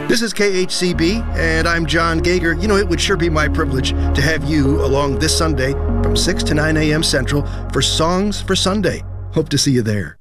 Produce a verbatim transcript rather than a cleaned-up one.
This is K H C B, and I'm John Gager. You know, it would sure be my privilege to have you along this Sunday from six to nine a.m. Central for Songs for Sunday. Hope to see you there.